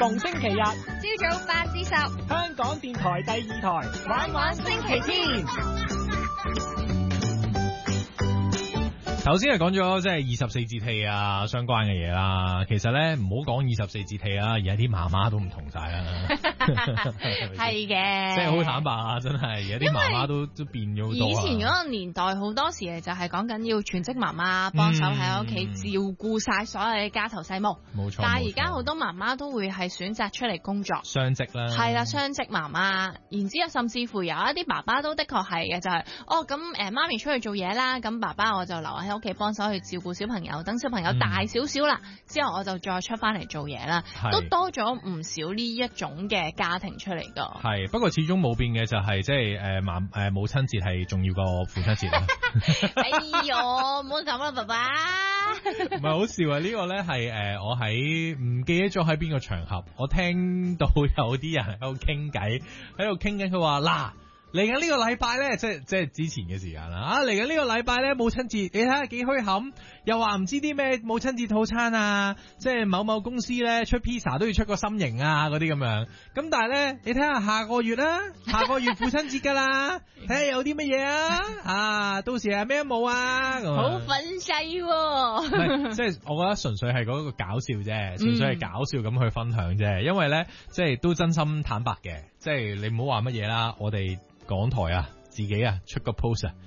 逢星期日朝早8至10， 香港電台第2台玩玩星期天。 頭先係講咗即係24節氣啊相關嘅嘢啦，其實咧唔好講24節氣啊，而家啲媽媽都唔同晒啦， 係嘅， 即係好坦白啊，真係而家啲媽媽都變咗好多。 以前嗰個年代好多時就係講緊要全職媽媽幫手喺屋企照顧晒所有嘅家頭細務， 冇錯。 但係而家好多媽媽都會係選擇出嚟工作， 雙職啦， 係啦，雙職媽媽。然之後甚至乎有一啲爸爸都的確係嘅，就係咁媽咪出去做嘢啦，咁爸爸我就留喺屋企幫手去照顧小朋友，等小朋友大少少啦，之後我就再出翻嚟做嘢啦，都多咗唔少呢一種嘅家庭出嚟噶。 係，不過始終冇變嘅就係即係母親節係重要過父親節啦。 哎喲，唔好咁啦，爸爸。 唔係好笑啊！呢個咧係我喺唔記得咗喺邊個場合，我聽到有啲人喺度傾偈，佢話嗱。嚟緊呢個禮拜咧，即係之前嘅時間啦。嚟緊呢個禮拜咧，母親節，你睇下幾墟冚，又話唔知啲咩母親節套餐啊，即係某某公司咧出披薩都要出個心形啊，嗰啲咁樣。咁但係咧，你睇下下個月啦，下個月父親節噶啦，睇下有啲乜嘢啊，到時係咩都冇啊， 好憤世喎！ 即係我覺得純粹係嗰個搞笑啫，純粹係搞笑咁去分享啫。因為咧，即係都真心坦白嘅，即係你唔好話乜嘢啦，我哋。港台啊，自己啊出個 post 啊，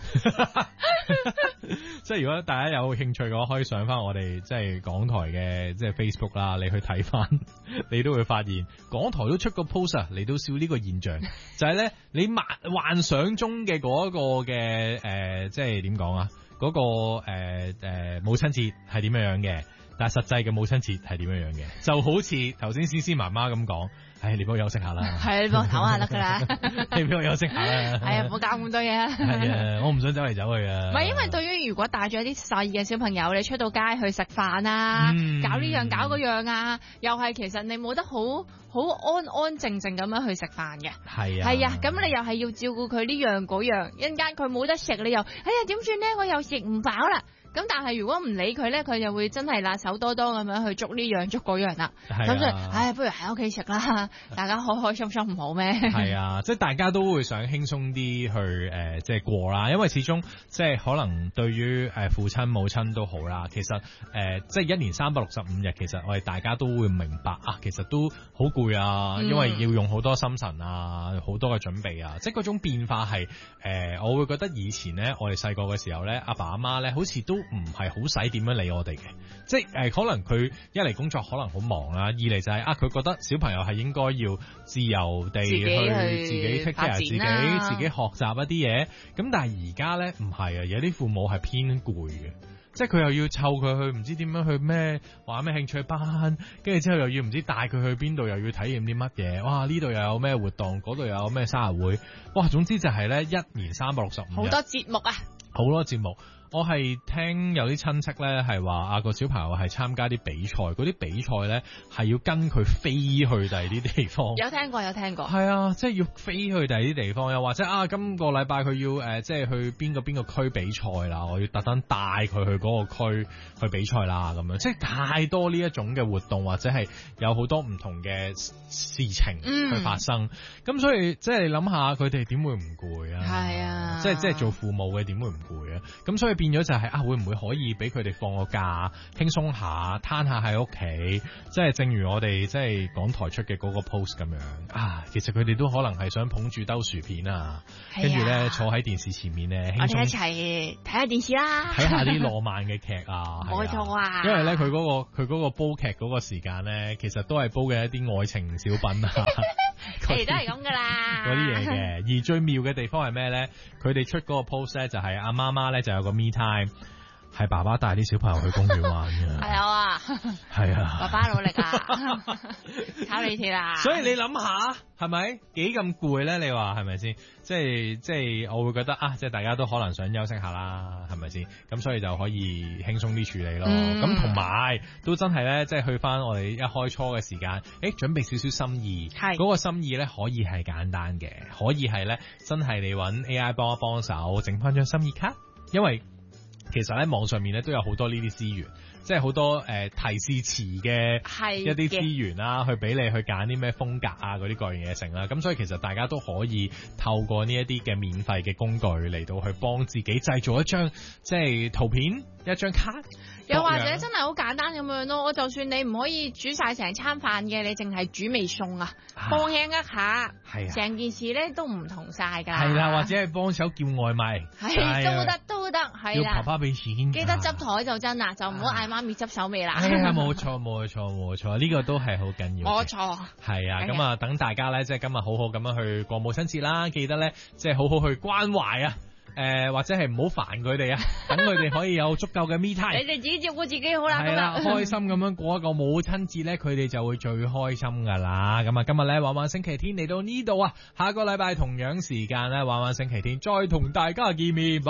即係如果大家有興趣嘅話，可以上翻我哋即係港台嘅即係 Facebook 啦，你去睇翻，你都會發現港台都出個 post 啊，嚟到笑呢個現象，就係咧你幻想中嘅嗰一個嘅即係點講啊，嗰個母親節係點樣嘅，但係實際嘅母親節係點樣嘅，就好似頭先思思媽媽咁講。你幫我休息下啦。係，你幫我唞下得噶啦。你俾我休息下啦。係啊，唔好搞咁多嘢啊。係啊，我唔想走嚟走去啊。唔係，因為對於如果帶咗啲細嘅小朋友，你出到街去食飯啊，搞呢樣搞嗰樣啊，又係其實你冇得好安安靜靜咁樣去食飯嘅。係啊。係啊，咁你又係要照顧佢呢樣嗰樣，一陣間佢冇得食，你又點算咧？我又食唔飽啦。咁但係如果唔理佢咧，佢就會真係辣手多多咁樣去捉呢樣捉嗰樣啦。咁所以，不如喺屋企食啦，大家開開心心唔好咩？係啊，即係大家都會想輕鬆啲去即係過啦，因為始終即係可能對於父親母親都好啦。其實即係1年365日，其實我哋大家都會明白啊，其實都好攰啊，因為要用好多心神啊，好多嘅準備啊，即係嗰種變化係我會覺得以前咧，我哋細個嘅時候咧，阿爸阿媽咧，好似都唔係好使點樣理我哋嘅，即係可能佢一嚟工作可能好忙啦，二嚟就係佢覺得小朋友係應該要自由地去自己 take care 自己學習一啲嘢，咁但係而家咧唔係啊，有啲父母係偏攰嘅，即係佢又要湊佢去唔知點樣去咩玩咩興趣班，跟住之後又要唔知帶佢去邊度，又要體驗啲乜嘢，哇呢度又有咩活動，嗰度又有咩生日會，哇總之就係咧1年365日好多節目啊， 好多節目。我係聽有啲親戚咧係話個小朋友係參加啲比賽，嗰啲比賽咧係要跟佢飛去第二啲地方。有聽過。係啊，即係要飛去第二啲地方，又或者今個禮拜佢要即係去邊個區比賽啦，我要特登帶佢去嗰個區去比賽啦，咁樣即係太多呢一種嘅活動，或者係有好多唔同嘅事情去發生。咁所以即係你諗下，佢哋點會唔攰啊？係啊，即係做父母嘅點會唔攰啊？咁所以變咗就係會唔會可以俾佢哋放個假，輕鬆下，攤下喺屋企，即係正如我哋即係港台出嘅嗰個 post 咁樣其實佢哋都可能係想捧住兜薯片跟住咧坐喺電視前面咧，我哋一齊睇下電視啦，睇下啲浪漫嘅劇冇錯啊，因為咧佢嗰個煲劇嗰個時間咧，其實都係煲嘅一啲愛情小品佢哋都係咁噶啦，嗰啲嘢嘅。而最妙嘅地方係咩咧？佢哋出嗰個 post 咧，就係阿媽媽咧就有個 me time， 係爸爸帶啲小朋友去公園玩嘅。係啊，係啊，爸爸努力啊，靠你鐵啊！所以你諗下，係咪幾咁攰咧？你話係咪先？即係我會覺得即係大家都可能想休息下啦，係咪先？咁所以就可以輕鬆啲處理咯。咁同埋都真係咧，即係去翻我哋一開初嘅時間，準備少少心意。係嗰個心意咧，可以係簡單嘅，可以係咧真係你揾 AI 幫一幫手，整翻張心意卡，因為其實喺網上面咧都有好多呢啲資源， 即係好多提示詞嘅一啲資源啦，去俾你去揀啲咩風格啊嗰啲各樣嘢成啦。咁所以其實大家都可以透過呢一啲嘅免費嘅工具嚟到去幫自己製造一張即係圖片一張卡。 又或者真係好簡單咁樣咯，我就算你唔可以煮晒成餐飯嘅，你淨係煮味餸啊，幫輕一下，成件事咧都唔同晒㗎。係啦，或者係幫手叫外賣， 都得，係啦。 叫爸爸俾錢， 記得執台就真啦，就唔好嗌媽咪執手尾啦。 係啊，冇錯，呢個都係好緊要。 冇錯。 係啊，咁啊，等大家咧，即係今日好好咁樣去過母親節啦，記得咧，即係好好去關懷啊。或者係唔好煩佢哋啊，等佢哋可以有足夠嘅 me time。 你哋自己照顧自己好啦。 係啦，開心咁樣過一個母親節咧，佢哋就會最開心噶啦。咁啊，今日咧玩玩星期天嚟到呢度啊，下個禮拜同樣時間咧玩玩星期天再同大家見面。